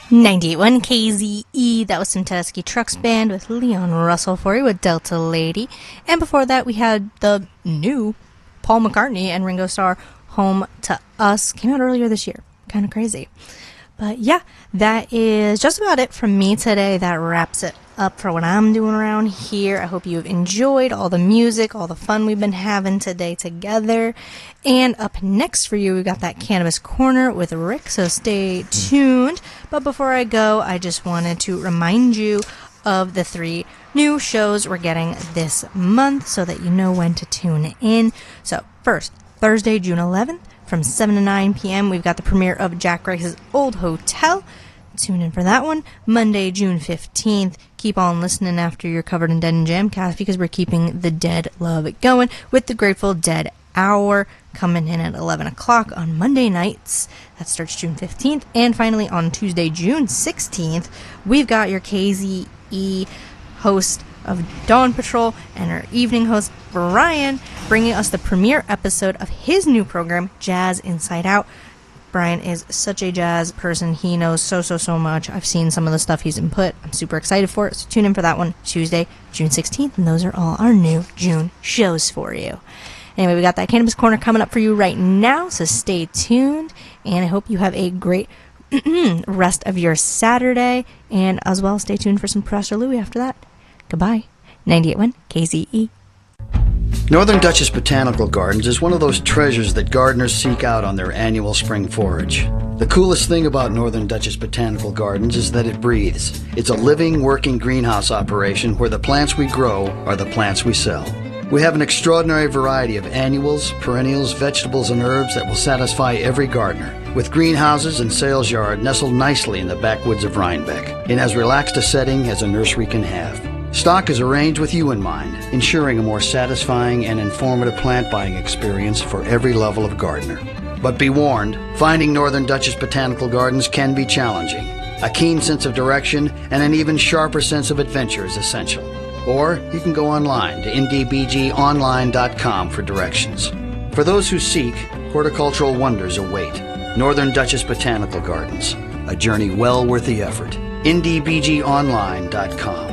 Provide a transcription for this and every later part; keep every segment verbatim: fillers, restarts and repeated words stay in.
ninety-eight point one K Z E, that was some Tedeschi Trucks Band with Leon Russell for you with Delta Lady. And before that, we had the new Paul McCartney and Ringo Starr, Home to Us. Came out earlier this year. Kind of crazy. But yeah, that is just about it from me today. That wraps it up for what I'm doing around here. I hope you've enjoyed all the music, all the fun we've been having today together. And up next for you, we got that Cannabis Corner with Rick, so stay tuned. But before I go, I just wanted to remind you of the three new shows we're getting this month so that you know when to tune in. So first, Thursday, June eleventh, from seven to nine p.m., we've got the premiere of Jack Grace's Old Hotel. Tune in for that one. Monday, June fifteenth. Keep on listening after you're covered in Dead and Jamcast because we're keeping the Dead love going with the Grateful Dead Hour coming in at eleven o'clock on Monday nights. That starts June fifteenth. And finally, on Tuesday, June sixteenth, we've got your K Z E host of Dawn Patrol and our evening host, Brian, bringing us the premiere episode of his new program, Jazz Inside Out. Brian is such a jazz person. He knows so, so, so much. I've seen some of the stuff he's input. I'm super excited for it. So tune in for that one Tuesday, June sixteenth. And those are all our new June shows for you. Anyway, we got that Cannabis Corner coming up for you right now. So stay tuned. And I hope you have a great rest of your Saturday. And as well, stay tuned for some Professor Louie after that. Goodbye. ninety-eight point one K Z E. Northern Dutchess Botanical Gardens is one of those treasures that gardeners seek out on their annual spring forage. The coolest thing about Northern Dutchess Botanical Gardens is that it breathes. It's a living, working greenhouse operation where the plants we grow are the plants we sell. We have an extraordinary variety of annuals, perennials, vegetables, and herbs that will satisfy every gardener, with greenhouses and sales yard nestled nicely in the backwoods of Rhinebeck, in as relaxed a setting as a nursery can have. Stock is arranged with you in mind, ensuring a more satisfying and informative plant buying experience for every level of gardener. But be warned, finding Northern Dutchess Botanical Gardens can be challenging. A keen sense of direction and an even sharper sense of adventure is essential. Or you can go online to n d b g online dot com for directions. For those who seek, horticultural wonders await. Northern Dutchess Botanical Gardens, a journey well worth the effort. n d b g online dot com.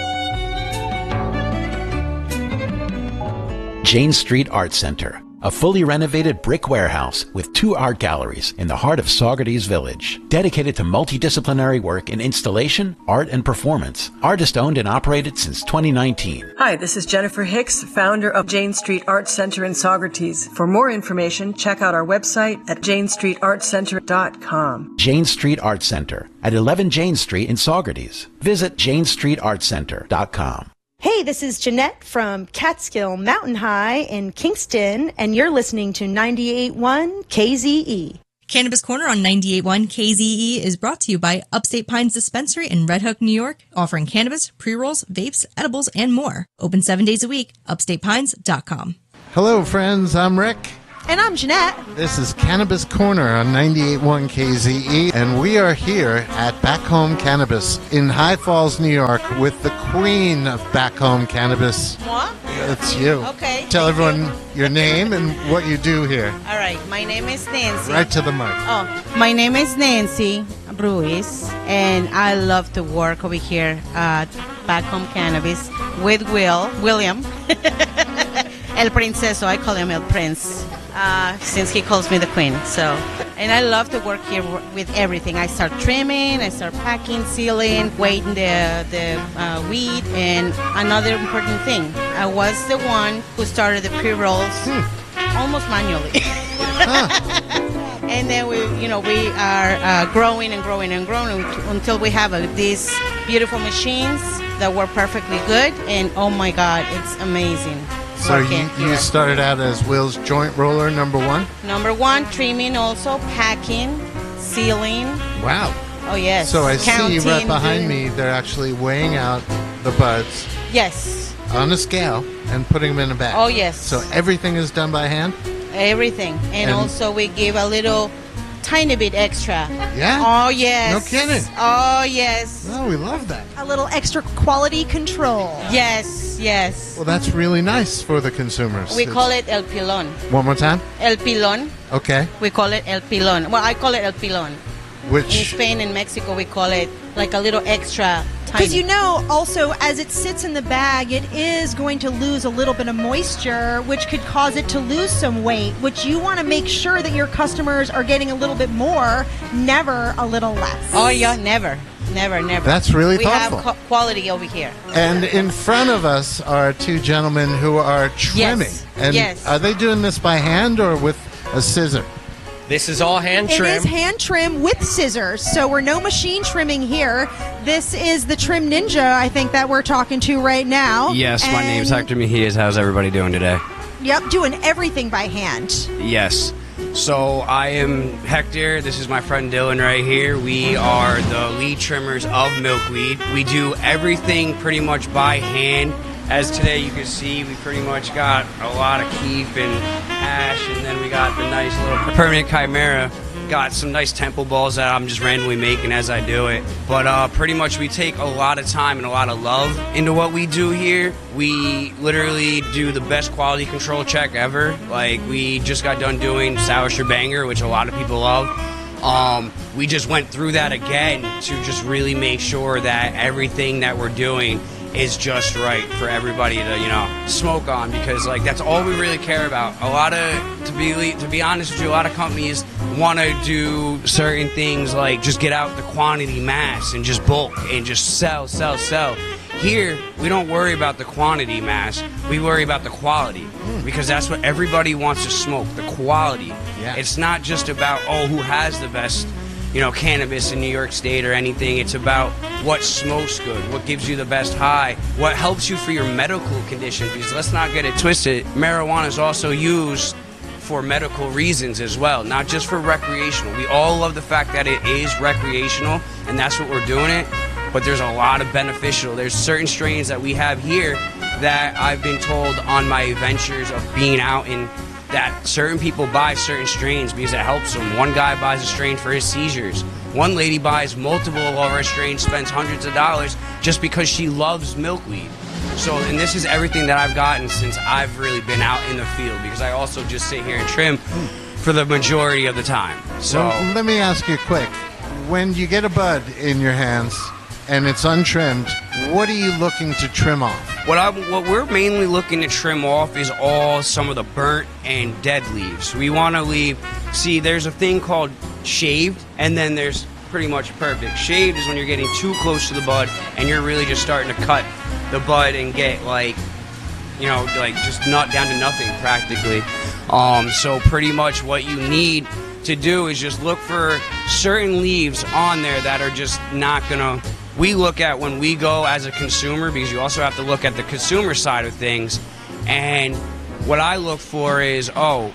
Jane Street Art Center, a fully renovated brick warehouse with two art galleries in the heart of Saugerties Village, dedicated to multidisciplinary work in installation, art, and performance. Artist-owned and operated since twenty nineteen. Hi, this is Jennifer Hicks, founder of Jane Street Art Center in Saugerties. For more information, check out our website at jane street art center dot com. Jane Street Art Center at eleven Jane Street in Saugerties. Visit jane street art center dot com. Hey, this is Jeanette from Catskill Mountain High in Kingston, and you're listening to ninety-eight point one K Z E. Cannabis Corner on ninety-eight point one K Z E is brought to you by Upstate Pines Dispensary in Red Hook, New York, offering cannabis, pre-rolls, vapes, edibles, and more. Open seven days a week. upstate pines dot com. Hello, friends. I'm Rick. And I'm Jeanette. This is Cannabis Corner on ninety-eight point one K Z E, and we are here at Back Home Cannabis in High Falls, New York, with the queen of Back Home Cannabis. Moi? That's you. Okay. Tell everyone you. your name and what you do here. All right. My name is Nancy. Right to the mic. Oh, my name is Nancy Ruiz, and I love to work over here at Back Home Cannabis with Will, William. El Princeso, I call him El Prince, uh, since he calls me the queen. So, and I love to work here with everything. I start trimming, I start packing, sealing, weighing the the uh, weed, and another important thing, I was the one who started the pre-rolls hmm. almost manually. Huh. And then we, you know, we are uh, growing and growing and growing until we have uh, these beautiful machines that work perfectly good. And oh my God, it's amazing. So you, you started out as Will's joint roller, number one? Number one, trimming also, packing, sealing. Wow. Oh, yes. So I Counting, see right behind doing... me, they're actually weighing out the buds. Yes. On a scale and putting them in a bag. Oh, yes. So everything is done by hand? Everything. And, and also we give a little tiny bit extra. Yeah? Oh, yes. No kidding. Oh, yes. Oh, we love that. A little extra quality control. Yes, yes. Well, that's really nice for the consumers. We it's... call it El Pilon. One more time? El Pilon. Okay. We call it El Pilon. Well, I call it El Pilon. Which in Spain and Mexico we call it like a little extra tiny. Because you know, also, as it sits in the bag, it is going to lose a little bit of moisture, which could cause it to lose some weight, which you want to make sure that your customers are getting a little bit more, never a little less. Oh, yeah, never. Never, never. That's really we thoughtful. We have co- quality over here. And in front of us are two gentlemen who are trimming. Yes. And Yes. are they doing this by hand or with a scissor? This is all hand It trim. is hand trim with scissors, so we're no machine trimming here. This is the Trim Ninja, I think, that we're talking to right now. Yes, my And- name's Hector Mejias. How's everybody doing today? Yep, doing everything by hand. Yes. So I am Hector. This is my friend Dylan right here. We are the lead trimmers of Milkweed. We do everything pretty much by hand. As today you can see, we pretty much got a lot of keef and ash, and then we got the nice little permanent chimera. Got some nice temple balls that I'm just randomly making as I do it. But uh, pretty much we take a lot of time and a lot of love into what we do here. We literally do the best quality control check ever. Like, we just got done doing Sour Shebanger, which a lot of people love. Um, we just went through that again to just really make sure that everything that we're doing is just right for everybody to, you know, smoke on, because like that's all we really care about. A lot of, to be to be honest with you, a lot of companies want to do certain things like just get out the quantity mass and just bulk and just sell, sell, sell. Here, we don't worry about the quantity mass. We worry about the quality, because that's what everybody wants to smoke, the quality. Yeah. It's not just about, oh, who has the best, you know, cannabis in New York State or anything. It's about what smokes good, what gives you the best high, what helps you for your medical condition. Because let's not get it twisted, marijuana is also used for medical reasons as well, not just for recreational. We all love the fact that it is recreational, and that's what we're doing it. But there's a lot of beneficial. There's certain strains that we have here that I've been told on my adventures of being out in that certain people buy certain strains because it helps them. One guy buys a strain for his seizures. One lady buys multiple of our strains, spends hundreds of dollars just because she loves milkweed. So, and this is everything that I've gotten since I've really been out in the field, because I also just sit here and trim for the majority of the time. So, Well, let me ask you quick. When you get a bud in your hands and it's untrimmed, what are you looking to trim off? What, I, what we're mainly looking to trim off is all some of the burnt and dead leaves. We want to leave, see, there's a thing called shaved, and then there's pretty much perfect. Shaved is when you're getting too close to the bud and you're really just starting to cut the bud and get like, you know, like just nut down to nothing practically. Um, so pretty much what you need to do is just look for certain leaves on there that are just not gonna, we look at when we go as a consumer, because you also have to look at the consumer side of things. And what I look for is, oh,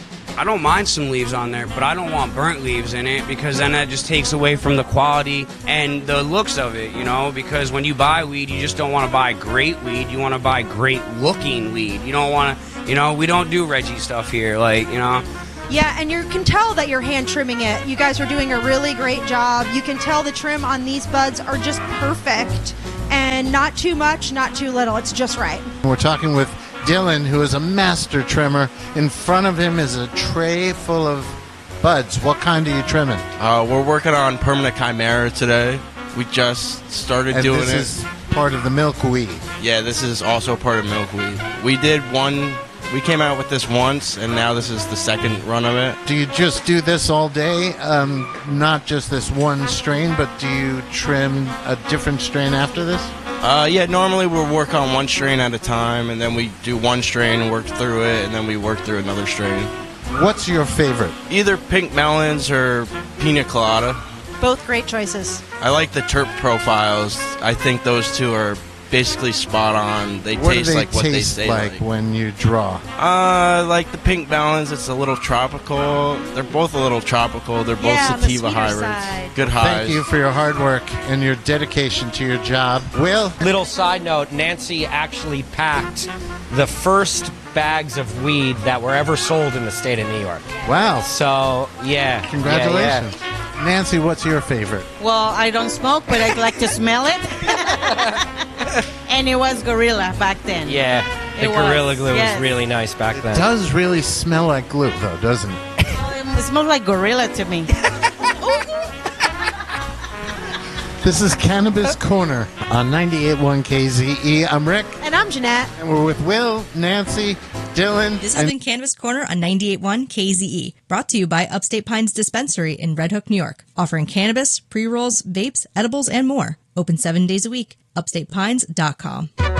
I don't mind some leaves on there, but I don't want burnt leaves in it, because then that just takes away from the quality and the looks of it, you know, because when you buy weed, you just don't want to buy great weed. You want to buy great looking weed. You don't want to, you know, we don't do Reggie stuff here, like, you know. Yeah, and you can tell that you're hand trimming it. You guys are doing a really great job. You can tell the trim on these buds are just perfect, and not too much, not too little. It's just right. We're talking with Dylan, who is a master trimmer. In front of him is a tray full of buds. What kind are you trimming? Uh, we're working on permanent chimera today. We just started And doing this it. is part of the milkweed. Yeah, this is also part of milkweed. We did one. We came out with this once, and now this is the second run of it. Do you just do this all day? Um, not just this one strain, but do you trim a different strain after this? Uh, yeah, normally we'll work on one strain at a time, and then we do one strain and work through it, and then we work through another strain. What's your favorite? Either pink melons or pina colada. Both great choices. I like the terp profiles. I think those two are basically spot on. They What taste do they like what they taste say. like, Like. when you draw? Uh, like the pink melons, it's a little tropical. They're both a little tropical. They're both Yeah, on the sativa sweeter hybrids. side. Good highs. Thank you for your hard work and your dedication to your job. Will? Little side note, Nancy actually packed the first bags of weed that were ever sold in the state of New York. Wow. So, yeah. Congratulations. yeah, Nancy, what's your favorite? Well, I don't smoke, but I like to smell it. And it was Gorilla back then. Yeah, It the was, Gorilla Glue yes. was really nice back It then. does really smell like glue, though, doesn't it? It smells like Gorilla to me. This is Cannabis Corner on ninety-eight point one K Z E. I'm Rick. And I'm Jeanette. And we're with Will, Nancy, Dylan. This has been Cannabis Corner on ninety-eight point one K Z E, brought to you by Upstate Pines Dispensary in Red Hook, New York, offering cannabis, pre-rolls, vapes, edibles, and more. Open seven days a week. upstate pines dot com.